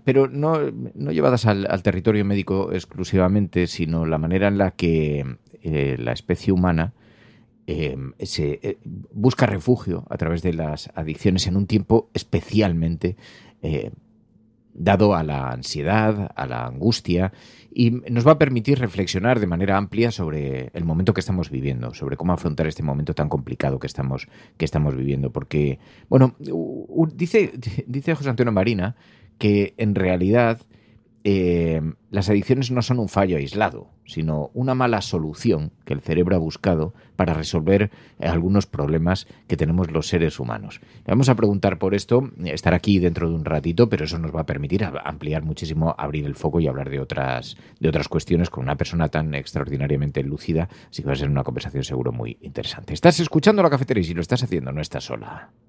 pero no llevadas al territorio médico exclusivamente, sino la manera en la que la especie humana busca refugio a través de las adicciones en un tiempo especialmente dado a la ansiedad, a la angustia, y nos va a permitir reflexionar de manera amplia sobre el momento que estamos viviendo, sobre cómo afrontar este momento tan complicado que estamos viviendo. Porque, bueno, dice José Antonio Marina que en realidad las adicciones no son un fallo aislado, sino una mala solución que el cerebro ha buscado para resolver algunos problemas que tenemos los seres humanos. Le vamos a preguntar por esto, estar aquí dentro de un ratito, pero eso nos va a permitir ampliar muchísimo, abrir el foco y hablar de otras cuestiones con una persona tan extraordinariamente lúcida, así que va a ser una conversación seguro muy interesante. Estás escuchando La Cafetería y si lo estás haciendo no estás sola.